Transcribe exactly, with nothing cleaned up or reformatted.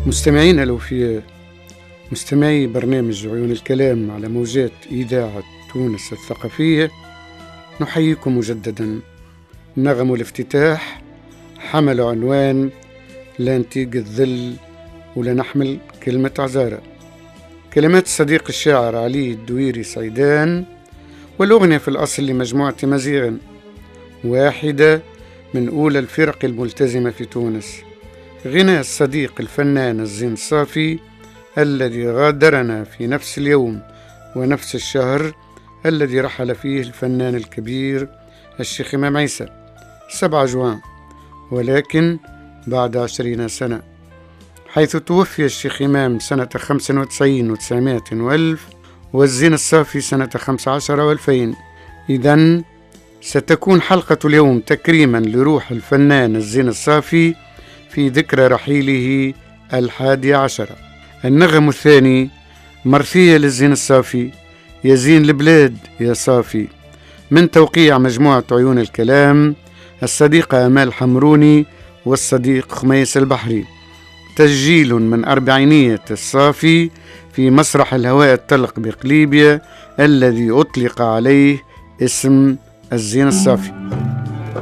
مستمعينا الأوفياء، مستمعي برنامج عيون الكلام على موجات إذاعة تونس الثقافية، نحييكم مجددا. نغم الافتتاح حمل عنوان لا نتيق الذل ولا نحمل كلمة عزارة، كلمات الصديق الشاعر علي الدويري صيدان، والأغنية في الأصل لمجموعة مزيغ، واحدة من أولى الفرق الملتزمة في تونس. غنى الصديق الفنان الزين الصافي الذي غادرنا في نفس اليوم ونفس الشهر الذي رحل فيه الفنان الكبير الشيخ إمام عيسى، سبعة جوان، ولكن بعد عشرين سنة، حيث توفي الشيخ إمام سنة خمسة وتسعين وتسعمائة وألف، والزين الصافي سنة خمسة عشر وألفين. إذن ستكون حلقة اليوم تكريما لروح الفنان الزين الصافي في ذكرى رحيله الحادي عشر. النغم الثاني مرثية للزين الصافي، يزين البلاد يا صافي، من توقيع مجموعة عيون الكلام، الصديقة أمال حمروني والصديق خميس البحري، تسجيل من أربعينية الصافي في مسرح الهواء الطلق بقليبيا الذي أطلق عليه اسم الزين الصافي.